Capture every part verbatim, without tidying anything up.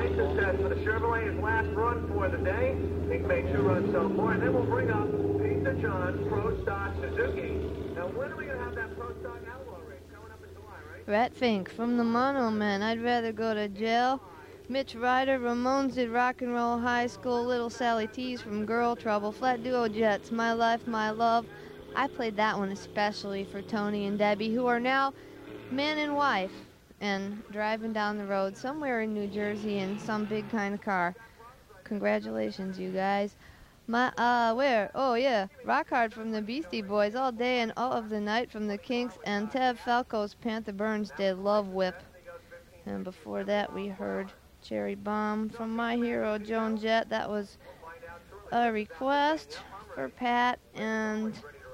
License test for the Chevrolet, his last run for the day. He's made two runs so far. And then we'll bring up Pizza John Pro Stock Suzuki. Now, when are we going to have that Pro Stock Outlaw race? Coming up in July, right? Rat Fink from the Mono Men. I'd rather go to jail. Mitch Ryder, Ramones did Rock and Roll High School. Little Sally Tees from Girl Trouble. Flat Duo Jets, My Life, My Love. I played that one especially for Tony and Debbie, who are now man and wife and driving down the road somewhere in New Jersey in some big kind of car. Congratulations, you guys. My, uh, where? Oh, yeah. Rock Hard from the Beastie Boys. All Day and All of the Night from the Kinks. And Tev Falco's Panther Burns did Love Whip. And before that, we heard Cherry Bomb from My Hero, Joan Jett. That was a request for Pat. And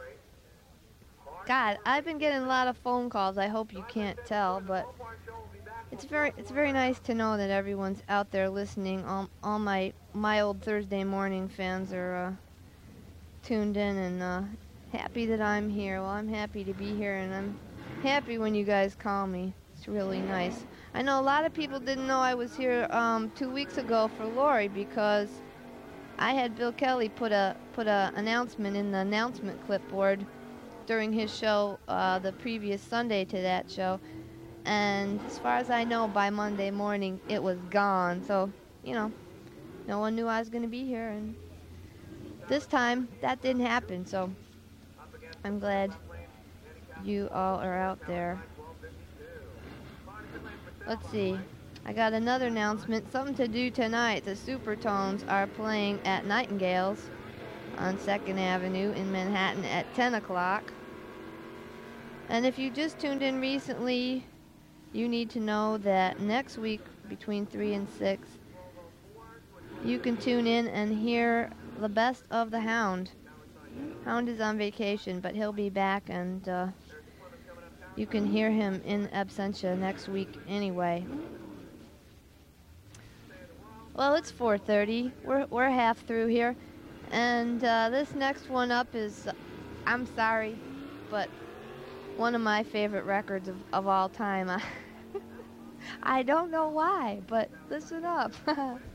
God, I've been getting a lot of phone calls. I hope you can't tell, but it's very it's very nice to know that everyone's out there listening. All, all my my old Thursday morning fans are uh, tuned in and uh, happy that I'm here. Well, I'm happy to be here, and I'm happy when you guys call me. It's really nice. I know a lot of people didn't know I was here um, two weeks ago for Lori because I had Bill Kelly put a put a announcement in the announcement clipboard during his show uh, the previous Sunday to that show, and as far as I know, by Monday morning it was gone. So, you know, no one knew I was going to be here, and this time that didn't happen. So I'm glad you all are out there. Let's see. I got another announcement. Something to do tonight. The Supertones are playing at Nightingale's on second Avenue in Manhattan at ten o'clock. And if you just tuned in recently, you need to know that next week between three and six, you can tune in and hear the best of the Hound. Hound is on vacation, but he'll be back, and uh, you can hear him in absentia next week anyway. Well, it's four thirty. We're, we're half through here. And uh, this next one up is, uh, I'm sorry, but one of my favorite records of, of all time. I don't know why, but listen up.